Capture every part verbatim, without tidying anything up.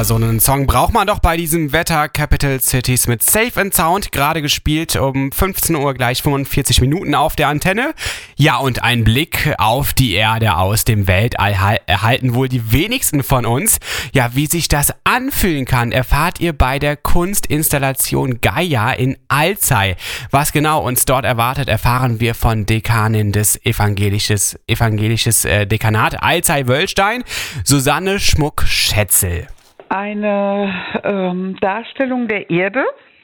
so einen Song braucht man doch bei diesem Wetter. Capital Cities mit Safe and Sound, gerade gespielt um fünfzehn Uhr, gleich fünfundvierzig Minuten auf der Antenne. Ja, und ein Blick auf die Erde aus dem Weltall erhalten wohl die wenigsten von uns. Ja, wie sich das anfühlen kann, erfahrt ihr bei der Kunstinstallation Gaia in Alzey. Was genau uns dort erwartet, erfahren wir von Dekanin des Evangelisches, Evangelisches äh, Dekanat Alzey-Wöllstein, Susanne Schmuck-Schätzel. Eine ähm, Darstellung der Erde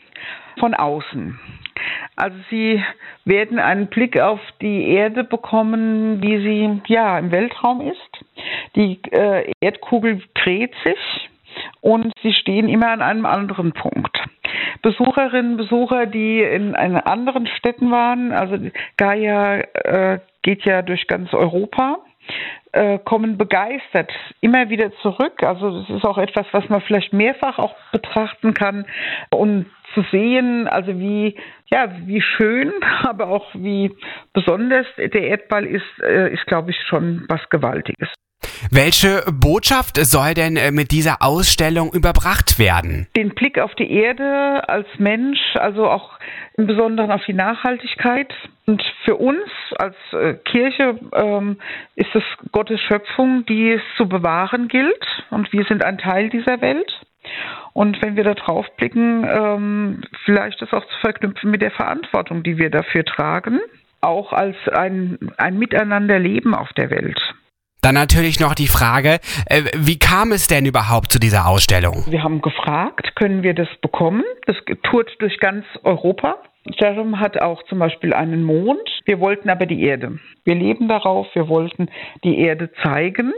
von außen. Also Sie werden einen Blick auf die Erde bekommen, wie sie ja im Weltraum ist. Die äh, Erdkugel dreht sich und Sie stehen immer an einem anderen Punkt. Besucherinnen, Besucher, die in, in anderen Städten waren, also Gaia äh, geht ja durch ganz Europa, äh, kommen begeistert immer wieder zurück. Also das ist auch etwas, was man vielleicht mehrfach auch betrachten kann und zu sehen, also wie ja wie schön, aber auch wie besonders der Erdball ist, äh, ist glaube ich schon was Gewaltiges. Welche Botschaft soll denn mit dieser Ausstellung überbracht werden? Den Blick auf die Erde als Mensch, also auch im Besonderen auf die Nachhaltigkeit. Und für uns als äh, Kirche ähm, ist es Gottes Schöpfung, die es zu bewahren gilt. Und wir sind ein Teil dieser Welt. Und wenn wir da drauf blicken, ähm, vielleicht das auch zu verknüpfen mit der Verantwortung, die wir dafür tragen, auch als ein, ein Miteinanderleben auf der Welt. Dann natürlich noch die Frage, äh, wie kam es denn überhaupt zu dieser Ausstellung? Wir haben gefragt, können wir das bekommen? Das tourt durch ganz Europa. Jerome hat auch zum Beispiel einen Mond. Wir wollten aber die Erde. Wir leben darauf, wir wollten die Erde zeigen.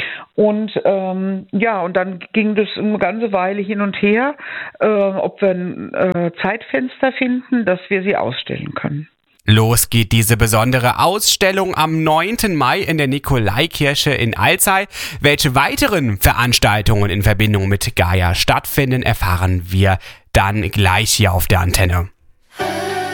Und ähm, ja, und dann ging das eine ganze Weile hin und her, äh, ob wir ein äh, Zeitfenster finden, dass wir sie ausstellen können. Los geht diese besondere Ausstellung am neunten Mai in der Nikolaikirche in Alzey. Welche weiteren Veranstaltungen in Verbindung mit Gaia stattfinden, erfahren wir dann gleich hier auf der Antenne.